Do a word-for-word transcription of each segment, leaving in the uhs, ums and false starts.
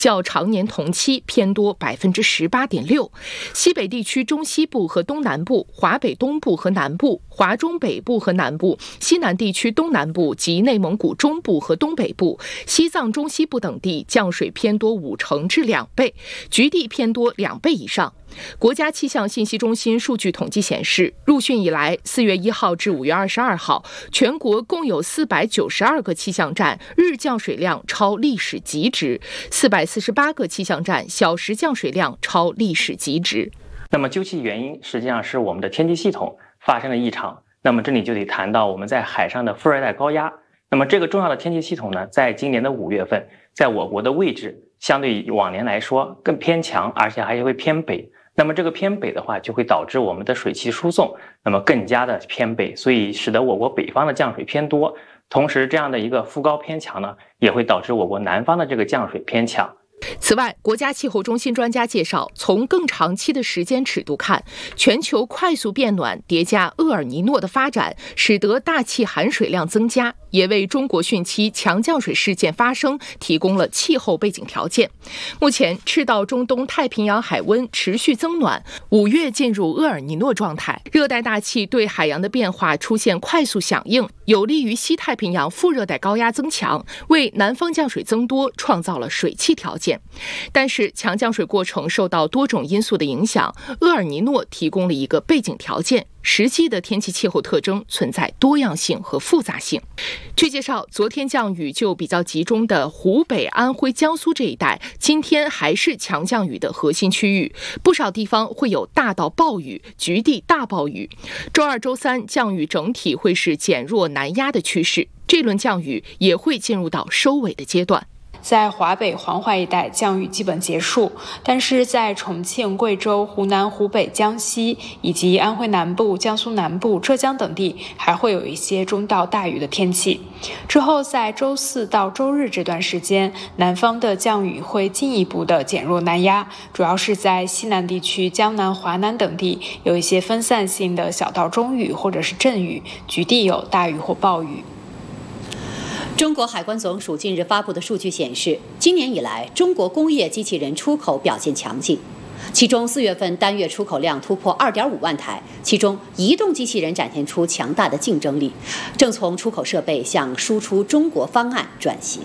较常年同期偏多百分之十八点六。西北地区中西部和东南部、华北东部和南部、华中北部和南部、西南地区东南部及内蒙古中部和东北部、西藏中西部等地降水偏多五成至两倍，局地偏多两倍以上。国家气象信息中心数据统计显示，入汛以来，四月一号至五月二十二号，全国共有四百九十二个气象站日降水量超历史极值，四百四十八个气象站小时降水量超历史极值。 那么究其原因，实际上是我们的天气系统发生了异常。那么这里就得谈到我们在海上的副热带高压。那么这个重要的天气系统呢，在今年的五月份，在我国的位置相对于往年来说更偏强，而且还会偏北。那么这个偏北的话，就会导致我们的水汽输送那么更加的偏北，所以使得我国北方的降水偏多。同时，这样的一个副高偏强呢，也会导致我国南方的这个降水偏强。 此外，国家气候中心专家介绍，从更长期的时间尺度看，全球快速变暖叠加厄尔尼诺的发展，使得大气含水量增加，也为中国汛期强降水事件发生提供了气候背景条件。目前，赤道中东太平洋海温持续增暖，五月进入厄尔尼诺状态，热带大气对海洋的变化出现快速响应，有利于西太平洋副热带高压增强，为南方降水增多创造了水汽条件。但是强降水过程受到多种因素的影响，厄尔尼诺提供了一个背景条件，实际的天气气候特征存在多样性和复杂性。据介绍，昨天降雨就比较集中的湖北、安徽、江苏这一带，今天还是强降雨的核心区域，不少地方会有大到暴雨、局地大暴雨。周二、周三降雨整体会是减弱南压的趋势，这轮降雨也会进入到收尾的阶段。 在华北、黄淮一带降雨基本结束，但是在重庆、贵州、湖南、湖北、江西以及安徽南部、江苏南部、浙江等地还会有一些中到大雨的天气。之后在周四到周日这段时间，南方的降雨会进一步的减弱南压，主要是在西南地区、江南、华南等地有一些分散性的小到中雨或者是阵雨，局地有大雨或暴雨。 中国海关总署近日发布的数据显示，今年以来，中国工业机器人出口表现强劲，其中四月份单月出口量突破 二点五万台，其中移动机器人展现出强大的竞争力，正从出口设备向输出中国方案转型。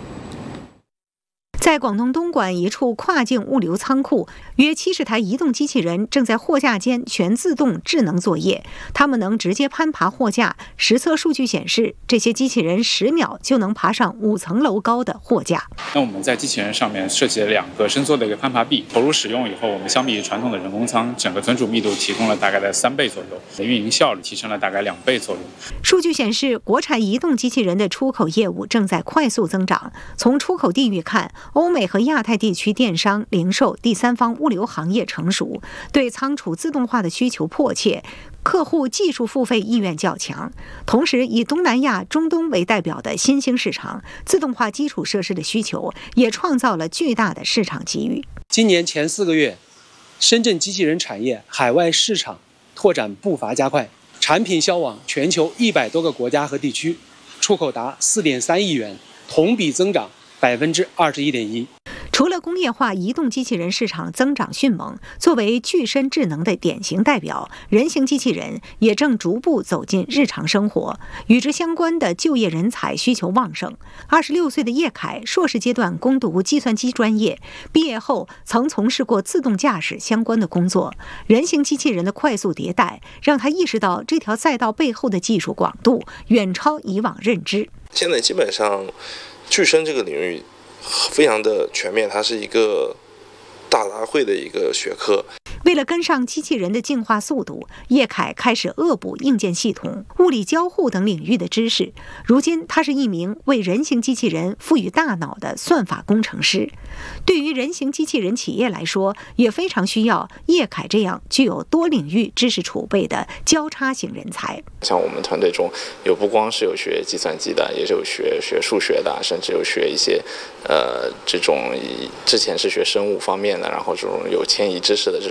在广东东莞一处跨境物流仓库，约七十台移动机器人正在货架间全自动智能作业，它们能直接攀爬货架。实测数据显示，这些机器人十秒就能爬上五层楼高的货架。 那我们在机器人上面设计了两个伸缩的一个攀爬臂，投入使用以后，我们相比于传统的人工仓，整个存储密度提供了大概的三倍左右，运营效率提升了大概两倍左右。 数据显示，国产移动机器人的出口业务正在快速增长。从出口地域看，欧美和亚太地区电商、零售、第三方物流行业成熟，对仓储自动化的需求迫切，客户技术付费意愿较强。同时，以东南亚、中东为代表的新兴市场，自动化基础设施的需求也创造了巨大的市场机遇。 今年前四个月，深圳机器人产业海外市场拓展步伐加快，产品销往全球一百多个国家和地区，出口达四点三亿元，同比增长百分之二十一点一。 除了工业化移动机器人市场增长迅猛，作为具身智能的典型代表，人形机器人也正逐步走进日常生活。与之相关的就业人才需求旺盛。二十六岁的叶凯，硕士阶段攻读计算机专业，毕业后曾从事过自动驾驶相关的工作。人形机器人的快速迭代，让他意识到这条赛道背后的技术广度远超以往认知。 现在基本上，具身这个领域非常的全面，它是一个大杂烩的一个学科。 为了跟上机器人的进化速度，叶凯开始恶补硬件系统、物理交互等领域的知识。如今，他是一名为人形机器人赋予大脑的算法工程师。对于人形机器人企业来说，也非常需要叶凯这样具有多领域知识储备的交叉型人才。 像我们团队中有不光是有学计算机的，也有学学数学的，甚至有学一些呃这种之前是学生物方面的，然后这种有迁移知识的这种。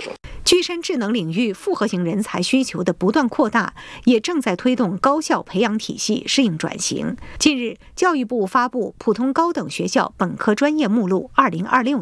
具身智能领域复合型人才需求的不断扩大，也正在推动高校培养体系适应转型。近日，教育部发布《普通高等学校本科专业目录（二零二六）》。